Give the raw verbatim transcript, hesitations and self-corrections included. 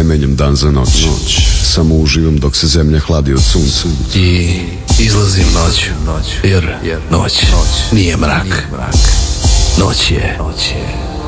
ne menjam dan za noć, samo uživam dok se zemlja hladi od sunca. I izlazim noću, jer noć nije mrak, noć je